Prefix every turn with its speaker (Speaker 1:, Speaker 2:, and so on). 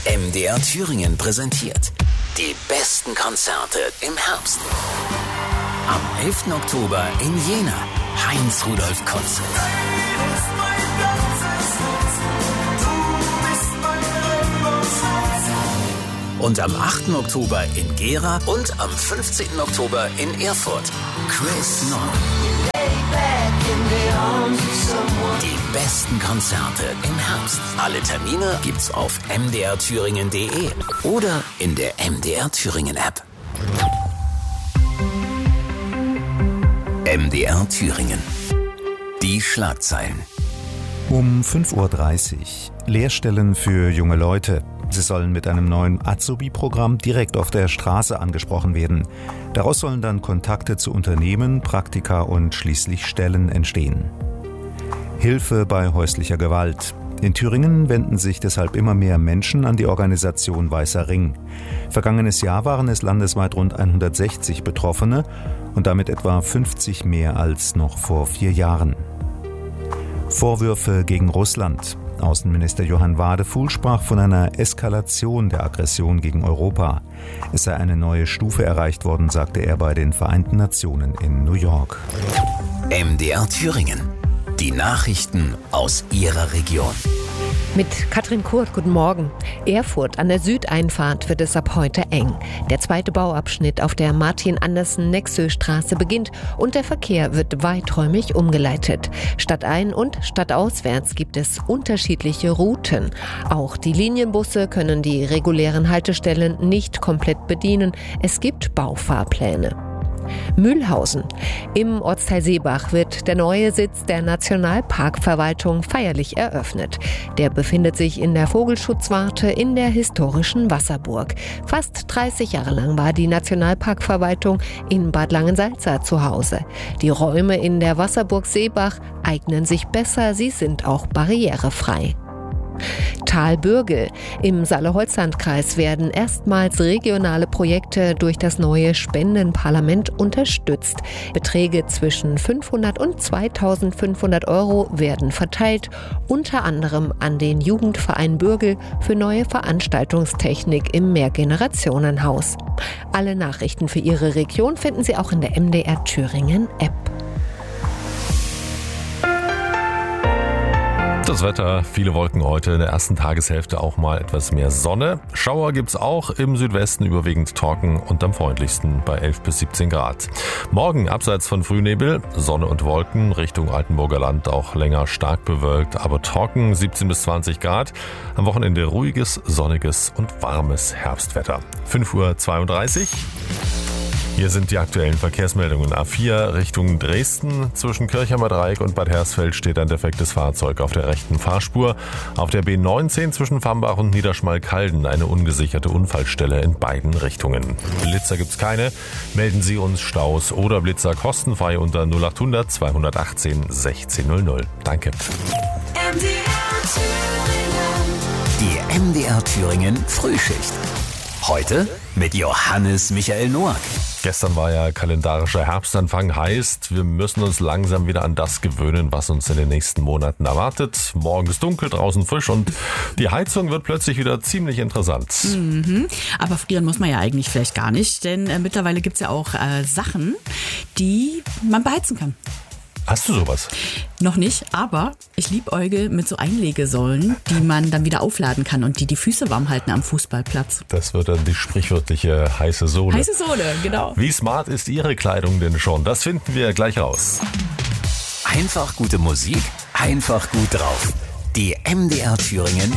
Speaker 1: MDR Thüringen präsentiert die besten Konzerte im Herbst. Am 11. Oktober in Jena, Heinz-Rudolf Konzert. Und am 8. Oktober in Gera und am 15. Oktober in Erfurt, Chris Nord. Die besten Konzerte im Herbst. Alle Termine gibt's auf mdrthüringen.de oder in der MDR Thüringen App. MDR Thüringen. Die Schlagzeilen.
Speaker 2: Um 5:30 Uhr. Lehrstellen für junge Leute. Sie sollen mit einem neuen Azubi-Programm direkt auf der Straße angesprochen werden. Daraus sollen dann Kontakte zu Unternehmen, Praktika und schließlich Stellen entstehen. Hilfe bei häuslicher Gewalt. In Thüringen wenden sich deshalb immer mehr Menschen an die Organisation Weißer Ring. Vergangenes Jahr waren es landesweit rund 160 Betroffene und damit etwa 50 mehr als noch vor 4 Jahren. Vorwürfe gegen Russland. Außenminister Johann Wadefuhl sprach von einer Eskalation der Aggression gegen Europa. Es sei eine neue Stufe erreicht worden, sagte er bei den Vereinten Nationen in New York.
Speaker 1: MDR Thüringen. Die Nachrichten aus Ihrer Region.
Speaker 3: Mit Katrin Kurt, guten Morgen. Erfurt an der Südeinfahrt wird es ab heute eng. Der zweite Bauabschnitt auf der Martin-Andersen-Nexö-Straße beginnt und der Verkehr wird weiträumig umgeleitet. Stadtein- und stadtauswärts gibt es unterschiedliche Routen. Auch die Linienbusse können die regulären Haltestellen nicht komplett bedienen. Es gibt Baufahrpläne. Mühlhausen. Im Ortsteil Seebach wird der neue Sitz der Nationalparkverwaltung feierlich eröffnet. Der befindet sich in der Vogelschutzwarte in der historischen Wasserburg. Fast 30 Jahre lang war die Nationalparkverwaltung in Bad Langensalza zu Hause. Die Räume in der Wasserburg Seebach eignen sich besser, sie sind auch barrierefrei. Talbürgel. Im Saale-Holzland-Kreis werden erstmals regionale Projekte durch das neue Spendenparlament unterstützt. Beträge zwischen 500 und 2.500 Euro werden verteilt, unter anderem an den Jugendverein Bürgel für neue Veranstaltungstechnik im Mehrgenerationenhaus. Alle Nachrichten für Ihre Region finden Sie auch in der MDR Thüringen App.
Speaker 4: Das Wetter, viele Wolken heute, in der ersten Tageshälfte auch mal etwas mehr Sonne. Schauer gibt's auch, im Südwesten überwiegend trocken und am freundlichsten bei 11 bis 17 Grad. Morgen abseits von Frühnebel, Sonne und Wolken, Richtung Altenburger Land auch länger stark bewölkt, aber trocken, 17 bis 20 Grad. Am Wochenende ruhiges, sonniges und warmes Herbstwetter. 5:32 Uhr. Hier sind die aktuellen Verkehrsmeldungen. A4 Richtung Dresden. Zwischen Kirchheimer Dreieck und Bad Hersfeld steht ein defektes Fahrzeug auf der rechten Fahrspur. Auf der B19 zwischen Fambach und Niederschmalkalden eine ungesicherte Unfallstelle in beiden Richtungen. Blitzer gibt's keine. Melden Sie uns Staus oder Blitzer kostenfrei unter 0800 218 1600. Danke.
Speaker 1: Die MDR Thüringen Frühschicht. Heute mit Johannes Michael Noack.
Speaker 4: Gestern war ja kalendarischer Herbstanfang, heißt, wir müssen uns langsam wieder an das gewöhnen, was uns in den nächsten Monaten erwartet. Morgen ist dunkel, draußen frisch und die Heizung wird plötzlich wieder ziemlich interessant.
Speaker 5: Aber frieren muss man ja eigentlich vielleicht gar nicht, denn mittlerweile gibt es ja auch Sachen, die man beheizen kann.
Speaker 4: Hast du sowas?
Speaker 5: Noch nicht, aber ich liebäugle mit so Einlegesäulen, die man dann wieder aufladen kann und die Füße warm halten am Fußballplatz.
Speaker 4: Das wird dann die sprichwörtliche heiße Sohle.
Speaker 5: Heiße Sohle, genau.
Speaker 4: Wie smart ist Ihre Kleidung denn schon? Das finden wir gleich raus.
Speaker 1: Einfach gute Musik, einfach gut drauf. Die MDR Thüringen